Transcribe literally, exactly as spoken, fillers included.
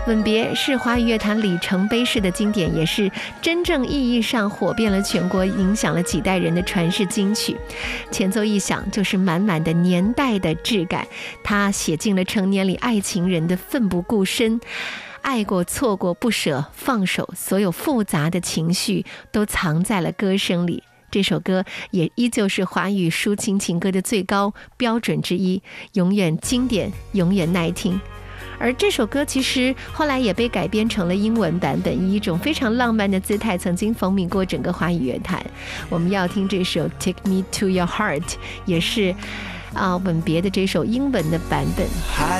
吻别是华语乐坛里程碑式的经典，也是真正意义上火遍了全国，影响了几代人的传世金曲。前奏一响，就是满满的年代的质感，它写尽了成年里爱情人的奋不顾身，爱过、错过、不舍、放手，所有复杂的情绪都藏在了歌声里。这首歌也依旧是华语抒情情歌的最高标准之一，永远经典，永远耐听。而这首歌其实后来也被改编成了英文版本，以一种非常浪漫的姿态曾经风靡过整个华语乐坛。我们要听这首 Take Me to Your Heart， 也是啊、呃、吻别的这首英文的版本。